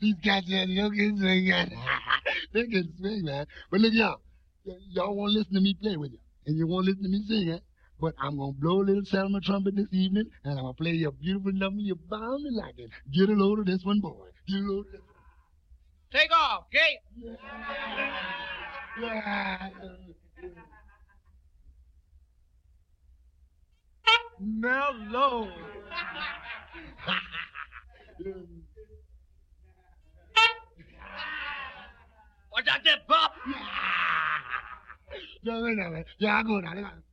These cats here, you can sing, they can sing, man. But look, y'all won't listen to me play with you, and you won't listen to me sing it. But I'm gonna blow a little Selma trumpet this evening, and I'm gonna play you a beautiful number. You're bound to like it. Get a load of this one, boy. Get a load of this one. Take off, okay? Yeah. Mellow. Watch out there, Bob. No, I go now.